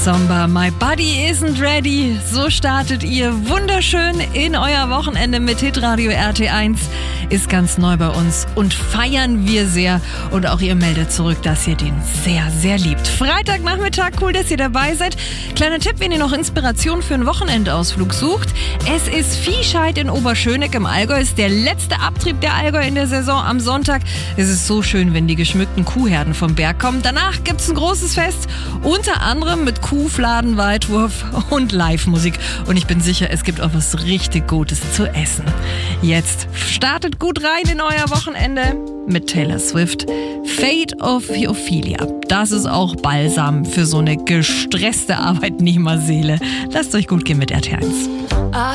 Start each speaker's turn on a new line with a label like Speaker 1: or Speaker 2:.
Speaker 1: Zomba, My Body Isn't Ready. So startet ihr wunderschön in euer Wochenende mit Hitradio RT1. Ist ganz neu bei uns und feiern wir sehr. Und auch ihr meldet zurück, dass ihr den sehr, sehr liebt. Freitagnachmittag, cool, dass ihr dabei seid. Kleiner Tipp, wenn ihr noch Inspiration für einen Wochenendausflug sucht. Es ist Viehscheid in Oberschöneck im Allgäu. Ist der letzte Abtrieb der Allgäu in der Saison am Sonntag. Es ist so schön, wenn die geschmückten Kuhherden vom Berg kommen. Danach gibt's ein großes Fest, unter anderem mit Kuhfladen, Weitwurf und Live-Musik. Und ich bin sicher, es gibt auch was richtig Gutes zu essen. Jetzt startet gut rein in euer Wochenende mit Taylor Swift. Fate of Ophelia. Das ist auch Balsam für so eine gestresste Arbeitnehmerseele. Lasst euch gut gehen mit RT1.